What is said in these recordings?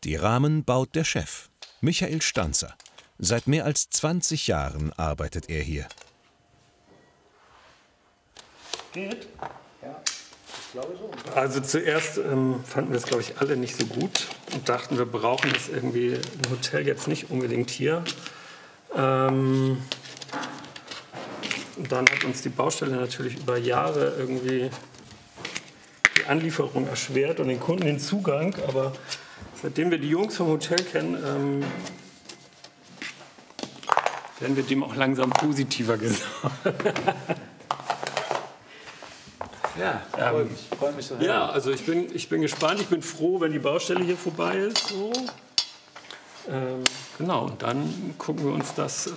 Die Rahmen baut der Chef, Michael Stanzer. Seit mehr als 20 Jahren arbeitet er hier. Geht? Ja, ich glaube so. Also zuerst fanden wir es, glaube ich, alle nicht so gut und dachten, wir brauchen das irgendwie ein Hotel jetzt nicht unbedingt hier. Und dann hat uns die Baustelle natürlich über Jahre irgendwie die Anlieferung erschwert und den Kunden den Zugang. Aber seitdem wir die Jungs vom Hotel kennen, werden wir dem auch langsam positiver gesagt. Ja, freut mich so. Ja, also ich bin gespannt. Ich bin froh, wenn die Baustelle hier vorbei ist. So. Genau, und dann gucken wir uns das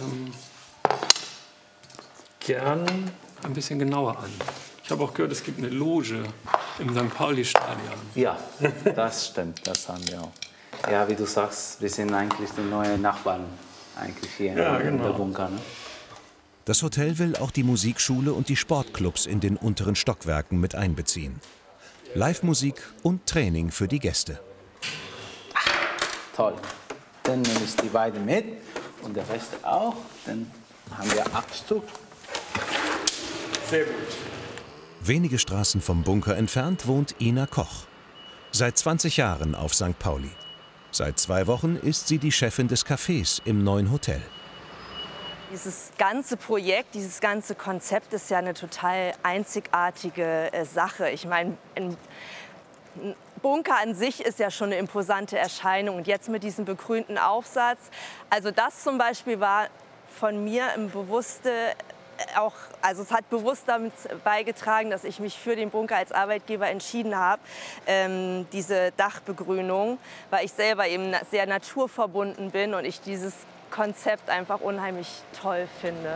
gern ein bisschen genauer an. Ich habe auch gehört, es gibt eine Loge im St. Pauli-Stadion. Ja, das stimmt, das haben wir auch. Ja, wie du sagst, wir sind eigentlich die neuen Nachbarn eigentlich hier in der Bunker. Ne? Das Hotel will auch die Musikschule und die Sportclubs in den unteren Stockwerken mit einbeziehen. Live-Musik und Training für die Gäste. Toll. Dann nehme ich die beiden mit und der Rest auch. Dann haben wir 8 Stück. Sehr gut. Wenige Straßen vom Bunker entfernt wohnt Ina Koch. Seit 20 Jahren auf St. Pauli. Seit 2 Wochen ist sie die Chefin des Cafés im neuen Hotel. Dieses ganze Projekt, dieses ganze Konzept ist ja eine total einzigartige Sache. Ich meine, ein Bunker an sich ist ja schon eine imposante Erscheinung. Und jetzt mit diesem begrünten Aufsatz, also das zum Beispiel war von mir im Bewusste auch, also es hat bewusst damit beigetragen, dass ich mich für den Bunker als Arbeitgeber entschieden habe, diese Dachbegrünung, weil ich selber eben sehr naturverbunden bin und ich dieses Konzept einfach unheimlich toll finde.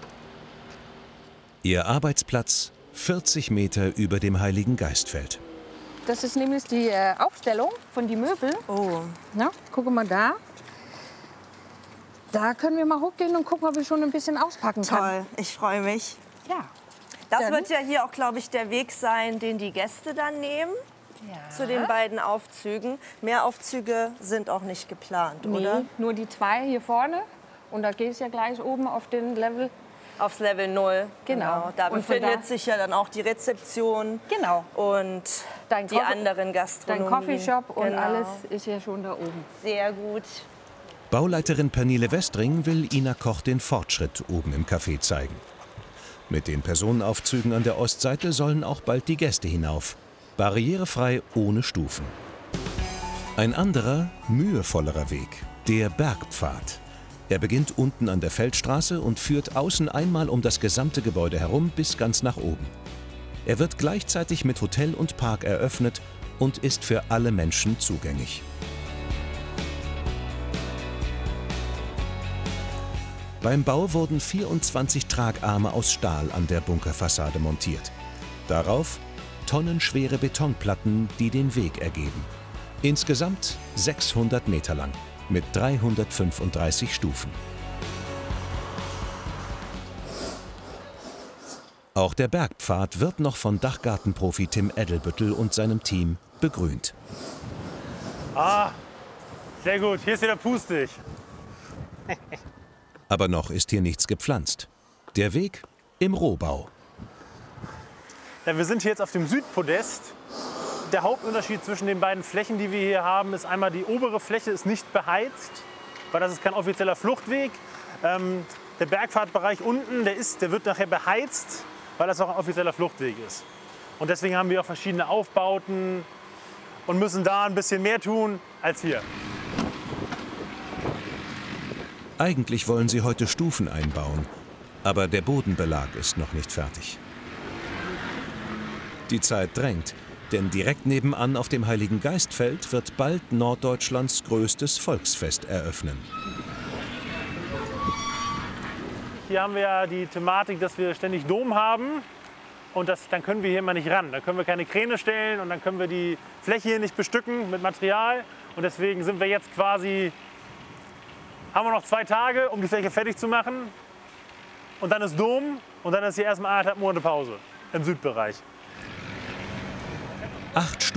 Ihr Arbeitsplatz 40 Meter über dem Heiligen Geistfeld. Das ist nämlich die Aufstellung von den Möbeln. Oh. Na, guck mal da. Da können wir mal hochgehen und gucken, ob wir schon ein bisschen auspacken können. Toll, ich freue mich. Ja. Das wird ja hier auch, glaube ich, der Weg sein, den die Gäste dann nehmen. Ja. Zu den beiden Aufzügen. Mehr Aufzüge sind auch nicht geplant, oder? Nur die 2 hier vorne. Und da geht es ja gleich oben auf den Level. Aufs Level 0. Genau. Da Und von befindet da sich ja dann auch die Rezeption. Genau. Und die anderen Gastronomien. Dein Coffeeshop und Genau. alles ist ja schon da oben. Sehr gut. Bauleiterin Pernille Westring will Ina Koch den Fortschritt oben im Café zeigen. Mit den Personenaufzügen an der Ostseite sollen auch bald die Gäste hinauf. Barrierefrei, ohne Stufen. Ein anderer, mühevollerer Weg, der Bergpfad. Er beginnt unten an der Feldstraße und führt außen einmal um das gesamte Gebäude herum bis ganz nach oben. Er wird gleichzeitig mit Hotel und Park eröffnet und ist für alle Menschen zugänglich. Beim Bau wurden 24 Tragarme aus Stahl an der Bunkerfassade montiert. Darauf tonnenschwere Betonplatten, die den Weg ergeben. Insgesamt 600 Meter lang, mit 335 Stufen. Auch der Bergpfad wird noch von Dachgartenprofi Tim Edelbüttel und seinem Team begrünt. Ah, sehr gut. Hier ist wieder pustig. Aber noch ist hier nichts gepflanzt. Der Weg im Rohbau. Ja, wir sind hier jetzt auf dem Südpodest. Der Hauptunterschied zwischen den beiden Flächen, die wir hier haben, ist einmal, die obere Fläche ist nicht beheizt, weil das ist kein offizieller Fluchtweg. Der Bergfahrtbereich unten, der wird nachher beheizt, weil das auch ein offizieller Fluchtweg ist. Und deswegen haben wir auch verschiedene Aufbauten und müssen da ein bisschen mehr tun als hier. Eigentlich wollen sie heute Stufen einbauen, aber der Bodenbelag ist noch nicht fertig. Die Zeit drängt, denn direkt nebenan auf dem Heiligen Geistfeld wird bald Norddeutschlands größtes Volksfest eröffnen. Hier haben wir ja die Thematik, dass wir ständig Dom haben und dann können wir hier mal nicht ran. Da können wir keine Kräne stellen und dann können wir die Fläche hier nicht bestücken mit Material. Und deswegen sind wir jetzt quasi, haben wir noch 2 Tage, um die Fläche fertig zu machen. Und dann ist Dom und dann ist hier erstmal 1,5 Monate Pause im Südbereich. 8